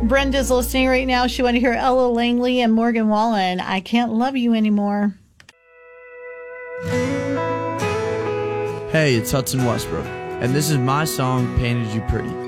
Brenda's listening right now. She wanted to hear Ella Langley and Morgan Wallen. I Can't Love You Anymore. Hey, it's Hudson Westbrook, and this is my song, Painted You Pretty.